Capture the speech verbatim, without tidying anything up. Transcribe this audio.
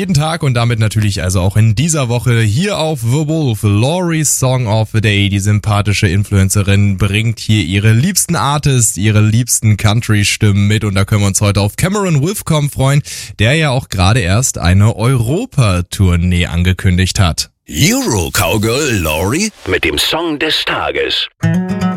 jeden Tag und damit natürlich also auch in dieser Woche hier auf The Wolf. Laurie's Song of the Day. Die sympathische Influencerin bringt hier ihre liebsten Artists, ihre liebsten Country-Stimmen mit und da können wir uns heute auf Cameron Withcomb freuen, der ja auch gerade erst eine Europa-Tournee angekündigt hat. Euro Cowgirl Laurie mit dem Song des Tages.